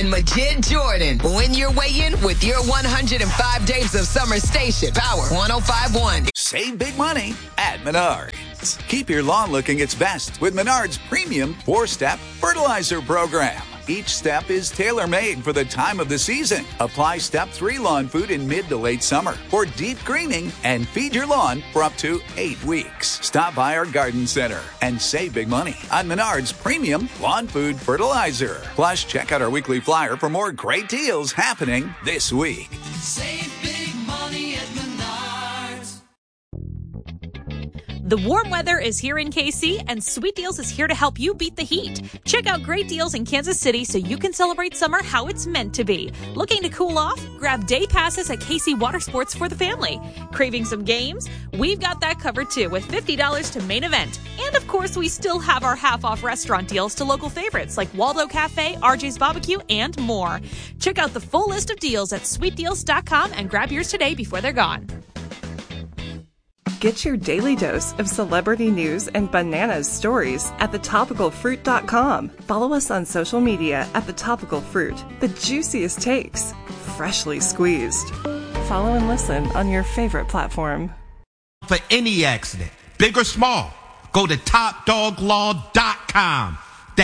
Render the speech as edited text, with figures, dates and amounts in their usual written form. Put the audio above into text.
and Majid Jordan. Win your way in with your 105 Days of Summer station. Power 105.1. Save big money at Menards. Keep your lawn looking its best with Menards' premium 4-step fertilizer program. Each step is tailor-made for the time of the season. Apply Step 3 lawn food in mid to late summer for deep greening and feed your lawn for up to 8 weeks. Stop by our garden center and save big money on Menards' premium lawn food fertilizer. Plus, check out our weekly flyer for more great deals happening this week. Save big money at Menards. The warm weather is here in KC, and Sweet Deals is here to help you beat the heat. Check out great deals in Kansas City so you can celebrate summer how it's meant to be. Looking to cool off? Grab day passes at KC Water Sports for the family. Craving some games? We've got that covered too with $50 to main event. And of course, we still have our half-off restaurant deals to local favorites like Waldo Cafe, RJ's Barbecue, and more. Check out the full list of deals at sweetdeals.com and grab yours today before they're gone. Get your daily dose of celebrity news and bananas stories at thetopicalfruit.com. Follow us on social media at The Topical Fruit. The juiciest takes, freshly squeezed. Follow and listen on your favorite platform. For any accident, big or small, go to TopDogLaw.com.